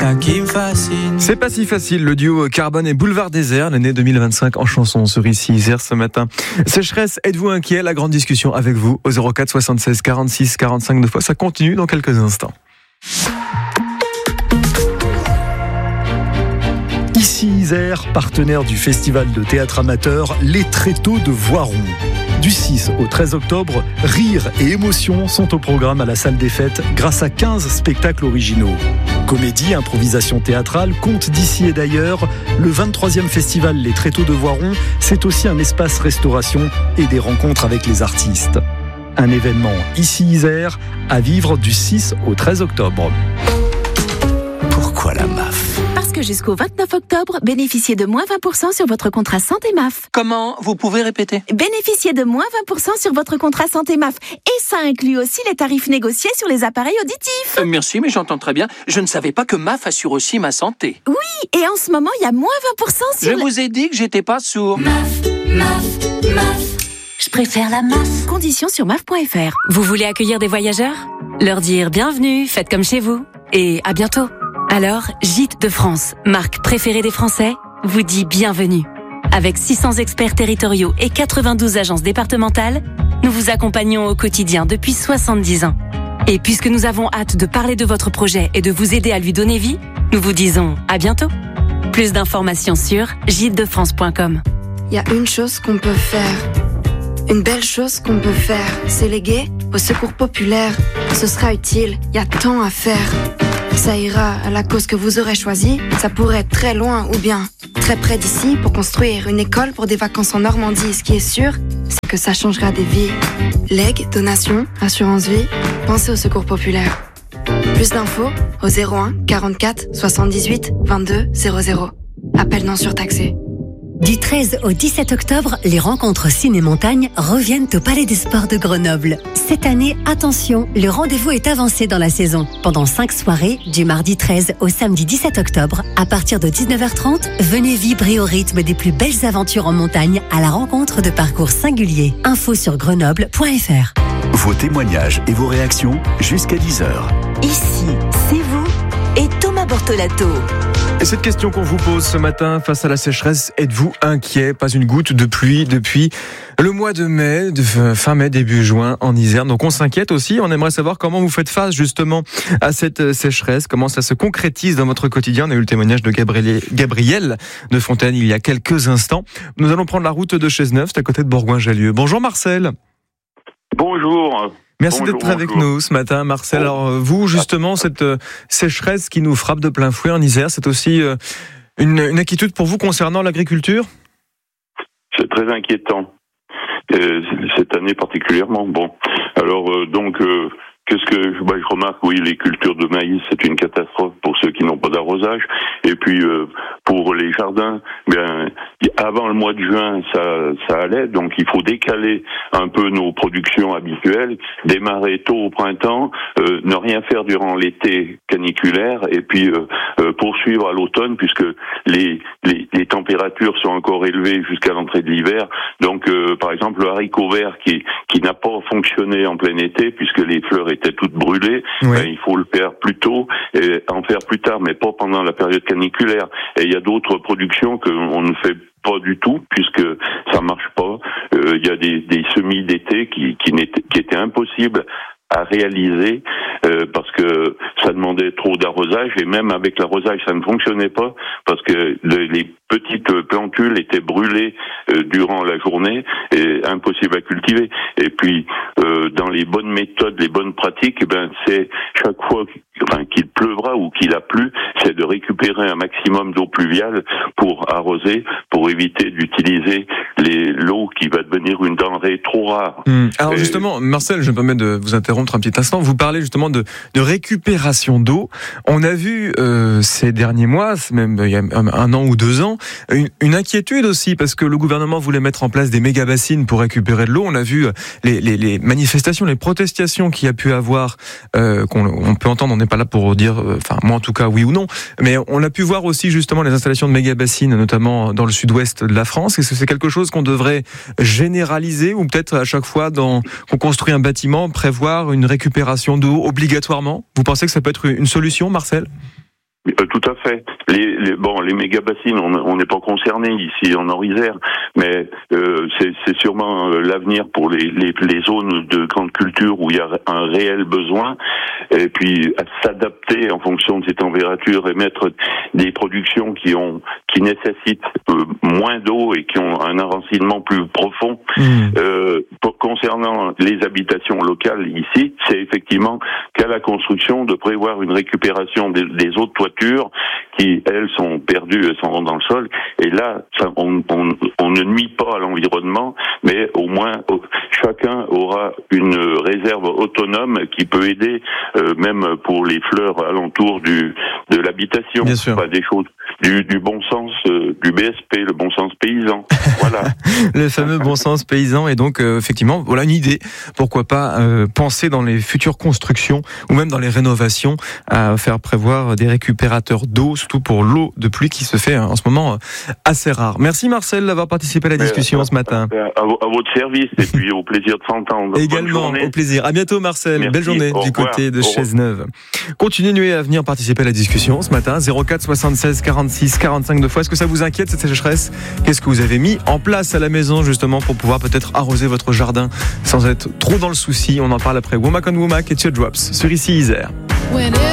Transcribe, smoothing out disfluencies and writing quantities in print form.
ça qui me fascine. C'est pas si facile, le duo Carbone et Boulevard Désert, l'année 2025 en chanson sur ici Isère ce matin. Sécheresse, êtes-vous inquiet? La grande discussion avec vous au 04 76 46 45 2 fois. Ça continue dans quelques instants. Ici Isère, partenaire du festival de théâtre amateur Les Tréteaux de Voiron. Du 6 au 13 octobre, rire et émotion sont au programme à la salle des fêtes grâce à 15 spectacles originaux. Comédie, improvisation théâtrale, contes d'ici et d'ailleurs, le 23e festival Les Tréteaux de Voiron, c'est aussi un espace restauration et des rencontres avec les artistes. Un événement ici Isère à vivre du 6 au 13 octobre. Pourquoi la MAF ? Parce que jusqu'au 29 octobre, bénéficiez de moins 20% sur votre contrat santé MAF. Comment? Vous pouvez répéter? Bénéficiez de moins 20% sur votre contrat santé MAF. Et ça inclut aussi les tarifs négociés sur les appareils auditifs. Merci, mais j'entends très bien. Je ne savais pas que MAF assure aussi ma santé. Oui, et en ce moment, il y a moins 20% sur... Je vous ai dit que j'étais pas sourd. MAF. Je préfère la MAF. Conditions sur maf.fr. Vous voulez accueillir des voyageurs? Leur dire bienvenue, faites comme chez vous. Et à bientôt. Alors, Gîtes de France, marque préférée des Français, vous dit bienvenue. Avec 600 experts territoriaux et 92 agences départementales, nous vous accompagnons au quotidien depuis 70 ans. Et puisque nous avons hâte de parler de votre projet et de vous aider à lui donner vie, nous vous disons à bientôt. Plus d'informations sur gîtesdefrance.com. Il y a une chose qu'on peut faire. Une belle chose qu'on peut faire, c'est léguer au secours populaire. Ce sera utile, il y a tant à faire. Ça ira à la cause que vous aurez choisie. Ça pourrait être très loin ou bien très près d'ici pour construire une école pour des vacances en Normandie. Ce qui est sûr, c'est que ça changera des vies. Legs, donations, assurance vie, pensez au secours populaire. Plus d'infos au 01 44 78 22 00. Appel non surtaxé. Du 13 au 17 octobre, les rencontres ciné-montagne reviennent au Palais des Sports de Grenoble. Cette année, attention, le rendez-vous est avancé dans la saison. Pendant 5 soirées, du mardi 13 au samedi 17 octobre, à partir de 19h30, venez vibrer au rythme des plus belles aventures en montagne à la rencontre de parcours singuliers. Info sur grenoble.fr. Vos témoignages et vos réactions jusqu'à 10h. Ici, c'est vous et Thomas Bortolato. Et cette question qu'on vous pose ce matin face à la sécheresse, êtes-vous inquiet? Pas une goutte de pluie depuis le mois de mai, fin mai, début juin en Isère. Donc on s'inquiète aussi, on aimerait savoir comment vous faites face justement à cette sécheresse, comment ça se concrétise dans votre quotidien. On a eu le témoignage de Gabriel de Fontaine il y a quelques instants. Nous allons prendre la route de Chesneuf, c'est à côté de Bourgoin-Jallieu. Bonjour Marcel. Bonjour. Merci d'être avec nous ce matin, Marcel. Alors vous, justement, cette sécheresse qui nous frappe de plein fouet en Isère, c'est aussi une inquiétude pour vous concernant l'agriculture? C'est très inquiétant, cette année particulièrement. Bon, alors qu'est-ce que je remarque? Oui, les cultures de maïs, c'est une catastrophe pour ceux qui n'ont pas d'arrosage. Et puis pour les jardins, avant le mois de juin, ça allait. Donc il faut décaler un peu nos productions habituelles, démarrer tôt au printemps, ne rien faire durant l'été caniculaire, et puis poursuivre à l'automne, puisque les températures sont encore élevées jusqu'à l'entrée de l'hiver. Donc par exemple, le haricot vert qui n'a pas fonctionné en plein été, puisque les fleurs étaient toutes brûlées, oui. Il faut le faire plus tôt et en faire plus tard, mais pas pendant la période caniculaire. Et il y a d'autres productions qu'on ne fait pas du tout, puisque ça marche pas. Il y a des semis d'été qui étaient impossibles à réaliser parce que ça demandait trop d'arrosage, et même avec l'arrosage ça ne fonctionnait pas parce que les petites plantules étaient brûlées durant la journée et impossible à cultiver. Et puis dans les bonnes méthodes, les bonnes pratiques, c'est chaque fois qu'il pleuvra ou qu'il a plu, c'est de récupérer un maximum d'eau pluviale pour arroser, pour éviter d'utiliser l'eau qui va devenir une denrée trop rare. Alors justement, Marcel, je me permets de vous interrompre un petit instant. Vous parlez justement de récupération d'eau. On a vu ces derniers mois, même il y a 1 an ou 2 ans, une inquiétude aussi, parce que le gouvernement voulait mettre en place des méga-bassines pour récupérer de l'eau. On a vu les manifestations, les protestations qu'il y a pu avoir, qu'on peut entendre. On n'est pas là pour dire, moi en tout cas, oui ou non, mais on a pu voir aussi justement les installations de méga-bassines, notamment dans le sud-ouest de la France. Est-ce que c'est quelque chose qu'on devrait généraliser, ou peut-être à chaque fois qu'on construit un bâtiment, prévoir une récupération d'eau obligatoirement? Vous pensez que ça peut être une solution, Marcel? Tout à fait. Les méga-bassines, on n'est pas concerné ici en Orisère, mais c'est sûrement l'avenir pour les zones de grande culture où il y a un réel besoin, et puis à s'adapter en fonction de ces températures et mettre des productions qui nécessitent moins d'eau et qui ont un enracinement plus profond. Concernant les habitations locales ici, c'est effectivement qu'à la construction de prévoir une récupération des autres toitures qui, elles, sont perdues et sont dans le sol. Et là, on ne nuit pas à l'environnement, mais au moins chacun aura une réserve autonome qui peut aider, même pour les fleurs alentour de l'habitation. Bien sûr. Pas des choses du bon sens, du BSP, le bon sens paysan. Voilà. Le fameux bon sens paysan. Et donc, effectivement, voilà une idée. Pourquoi pas penser dans les futures constructions ou même dans les rénovations à faire prévoir des récupérateurs d'eau, surtout pour l'eau de pluie qui se fait en ce moment assez rare. Merci Marcel d'avoir participé à la discussion ce matin. À votre service et puis au plaisir de s'entendre. Également, au plaisir. À bientôt Marcel. Merci. Belle journée du côté de Chesneuve. Continuez à venir participer à la discussion ce matin. 04 76 46 45 2 fois. Est-ce que ça vous inquiète cette sécheresse? Qu'est-ce que vous avez mis en place à la maison justement pour pouvoir peut-être arroser votre jardin sans être trop dans le souci? On en parle après Womack on Womack et Tio Drops sur ici Isère.